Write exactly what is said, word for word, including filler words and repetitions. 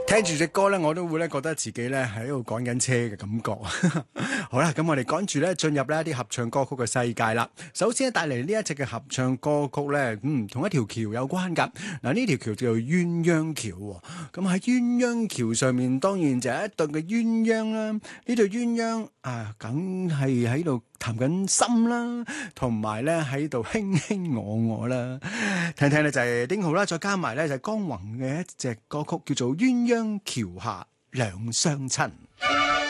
聽住隻歌咧，我都會咧覺得自己咧喺度趕緊車嘅感覺。好啦，咁我哋趕住咧進入呢一啲合唱歌曲嘅世界啦。首先咧帶嚟呢一隻嘅合唱歌曲咧，嗯，同一條橋有關㗎。嗱，呢條橋叫做鴛鴦橋喎。咁喺鴛鴦橋上面，當然就係一對嘅鴛鴦啦。呢對鴛鴦啊，梗係喺度談緊心啦，同埋咧喺度卿卿我我啦。聽聽咧就係丁浩啦，再加埋咧就係江宏嘅一隻歌曲，叫做《鴛鴦橋下兩相親》。